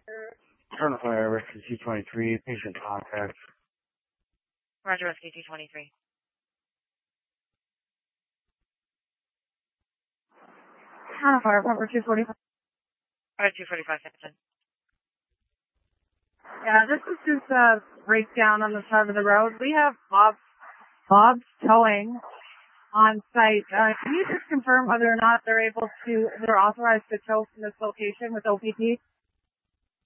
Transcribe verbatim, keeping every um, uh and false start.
Turn of fire, rescue two twenty-three, patient contact. Roger, rescue two twenty-three. Turn of fire, number two forty-five. Alright, two forty-five, Captain. Yeah, this is just a breakdown on the side of the road. We have Bob, Bob's Towing on site. Uh, can you just confirm whether or not they're able to, they're authorized to tow from this location with O P T?